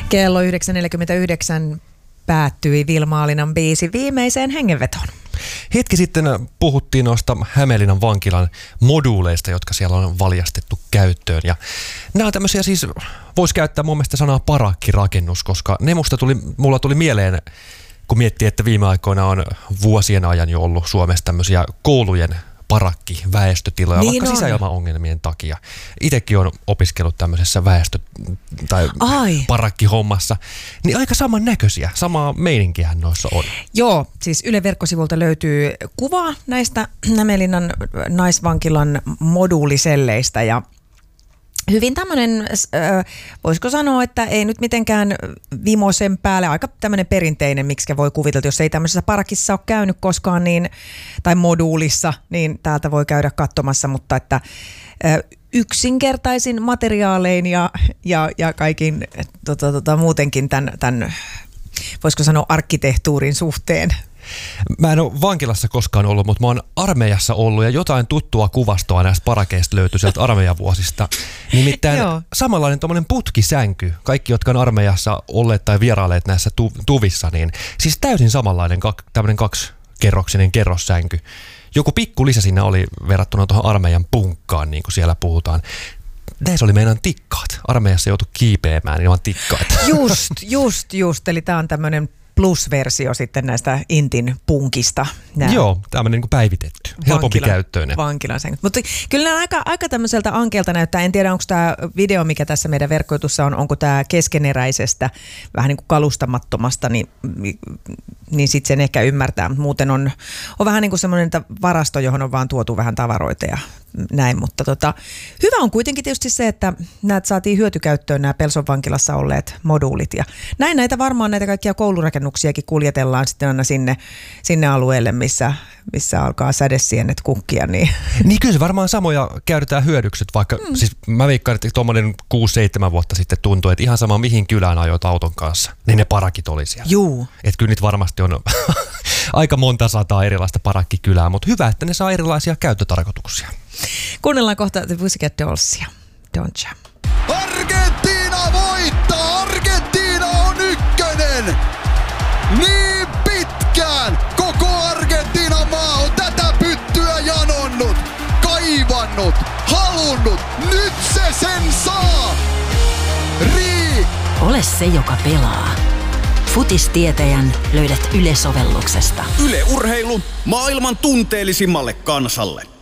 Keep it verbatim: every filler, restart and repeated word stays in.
Kello yhdeksän neljäkymmentäyhdeksän päättyi Vilma-Alinan biisi viimeiseen hengenvetoon. Hetki sitten puhuttiin noista Hämeenlinnan vankilan moduuleista, jotka siellä on valjastettu käyttöön. Ja nämä on tämmöisiä siis, voisi käyttää mun mielestä sanaa parakkirakennus, koska ne musta tuli, mulla tuli mieleen, kun miettii, että viime aikoina on vuosien ajan jo ollut Suomessa tämmöisiä koulujen parakkiväestötiloja, niin vaikka sisäilmaongelmien takia. Itsekin on opiskellut tämmöisessä väestö- tai Ai. parakkihommassa. Niin aika saman näköisiä, samaa meininkiähän noissa on. Joo, siis Yle verkkosivulta löytyy kuva näistä Hämeenlinnan naisvankilan moduuliselleistä ja hyvin tämmöinen, äh, voisiko sanoa, että ei nyt mitenkään vimosen päälle, aika tämmöinen perinteinen, miksi voi kuvitella, jos ei tämmöisessä parakissa ole käynyt koskaan, niin, tai moduulissa, niin täältä voi käydä katsomassa, mutta että äh, yksinkertaisin materiaalein ja, ja, ja kaikin tota, tota, muutenkin tämän, tämän, voisiko sanoa arkkitehtuurin suhteen. Mä en ole vankilassa koskaan ollut, mutta mä oon armeijassa ollut ja jotain tuttua kuvastoa näistä parakeista löytyi sieltä armeijavuosista. Nimittäin samanlainen tommoinen putkisänky, kaikki jotka on armeijassa olleet tai vierailleet näissä tu- tuvissa, niin siis täysin samanlainen kak- tämmöinen kaksikerroksinen kerrossänky. Joku pikku lisä siinä oli verrattuna tuohon armeijan punkkaan, niin kuin siellä puhutaan. Näissä oli meidän tikkaat. Armeijassa joutui kiipeämään ilman tikkaita. Just, just, just. Eli tää on tämmöinen plus-versio sitten näistä Intin punkista. Nää. Joo, tämmöinen niin kuin päivitetty, helpompi käyttöinen. Vankilan sen. Mutta kyllä nämä aika, aika tämmöiseltä ankeelta näyttää. En tiedä, onko tämä video, mikä tässä meidän verkkoitussa on, onko tämä keskeneräisestä, vähän niin kuin kalustamattomasta, niin, niin sitten sen ehkä ymmärtää. Muuten on, on vähän niin kuin semmoinen varasto, johon on vaan tuotu vähän tavaroita ja näin. Mutta tota, hyvä on kuitenkin tietysti se, että näet saatiin hyötykäyttöön nämä Pelson vankilassa olleet moduulit. Ja näin näitä varmaan näitä kaikkia koulurakennuksiakin kuljetellaan sitten aina sinne, sinne alueelle, missä, missä alkaa sädesienet kukkia. Niin. niin kyllä se varmaan samoja käytetään hyödykset, vaikka mm. siis mä veikkaan, että tuommoinen kuusi seitsemän vuotta sitten tuntui, että ihan sama mihin kylään ajoit auton kanssa, niin ne parakit oli siellä. Juu. Että kyllä niitä varmasti on aika monta sataa erilaista parakkikylää, mutta hyvä, että ne saa erilaisia käyttötarkoituksia. Kuunnellaan kohta The Pussycat Dollsia. Don'tcha. Argentiina voittaa! Argentiina on ykkönen! Niin pitkään koko Argentiinan maa on tätä pyttyä janonnut, kaivannut, halunnut. Nyt se sen saa! Rii! Ole se, joka pelaa. Futistietäjän löydät Yle-sovelluksesta. Yle Urheilu maailman tunteellisimmalle kansalle.